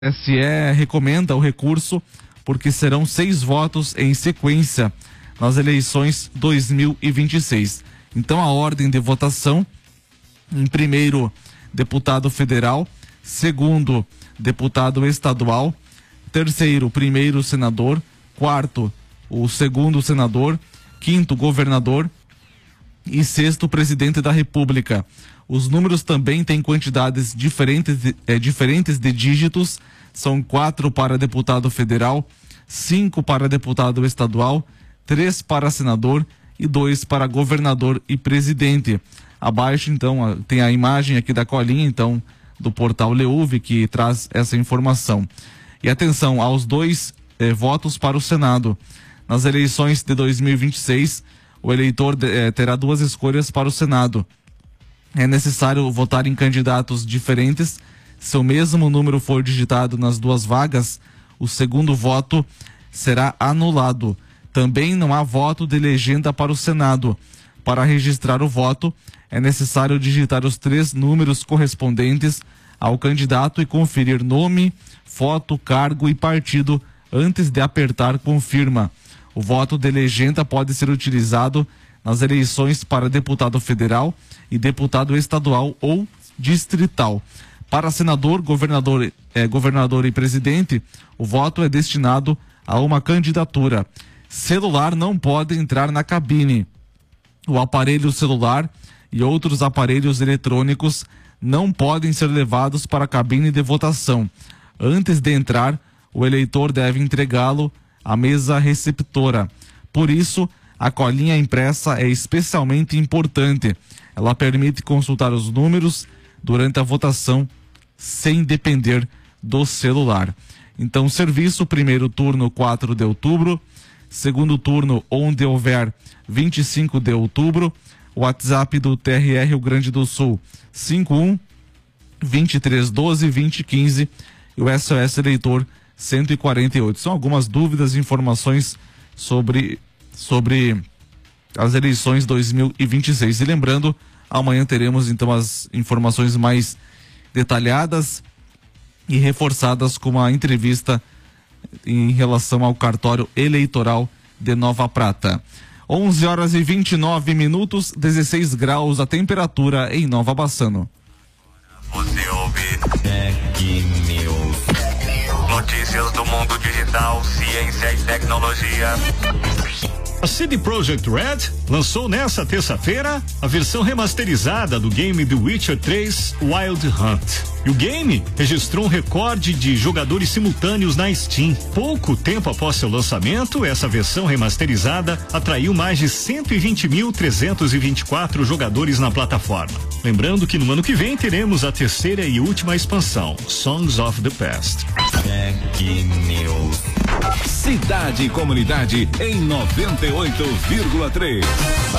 TSE recomenda o recurso porque serão 6 votos em sequência nas eleições 2026. Então a ordem de votação: em primeiro, deputado federal; segundo, deputado estadual; terceiro, primeiro senador; quarto, o segundo senador; quinto, governador; e sexto, presidente da República. Os números também têm quantidades diferentes de dígitos. São 4 para deputado federal, 5 para deputado estadual, 3 para senador e 2 para governador e presidente. Abaixo, então, tem a imagem aqui da colinha, então, do portal Leuve, que traz essa informação. E atenção aos 2 votos para o Senado. Nas eleições de 2026, o eleitor terá 2 escolhas para o Senado. É necessário votar em candidatos diferentes. Se o mesmo número for digitado nas 2 vagas, o segundo voto será anulado. Também não há voto de legenda para o Senado. Para registrar o voto, é necessário digitar os 3 números correspondentes ao candidato e conferir nome, foto, cargo e partido antes de apertar confirma. O voto de legenda pode ser utilizado nas eleições para deputado federal e deputado estadual ou distrital. Para senador, governador e presidente, o voto é destinado a uma candidatura. Celular não pode entrar na cabine. O aparelho celular e outros aparelhos eletrônicos não podem ser levados para a cabine de votação. Antes de entrar, o eleitor deve entregá-lo à mesa receptora. Por isso, a colinha impressa é especialmente importante. Ela permite consultar os números durante a votação sem depender do celular. Então, serviço: primeiro turno 4 de outubro, segundo turno onde houver 25 de outubro. WhatsApp do TRE Rio Grande do Sul 51 2312 2015 e o SOS eleitor 148. São algumas dúvidas e informações sobre as eleições 2026. E lembrando, amanhã teremos então as informações mais detalhadas e reforçadas com uma entrevista em relação ao cartório eleitoral de Nova Prata. 11h29, 16 graus a temperatura em Nova Bassano. Você ouve notícias do mundo digital, ciência e tecnologia. A CD Projekt Red lançou nesta terça-feira a versão remasterizada do game The Witcher 3 Wild Hunt. E o game registrou um recorde de jogadores simultâneos na Steam. Pouco tempo após seu lançamento, essa versão remasterizada atraiu mais de 120.324 jogadores na plataforma. Lembrando que no ano que vem teremos a terceira e última expansão, Songs of the Past. Cidade e comunidade em 98,3.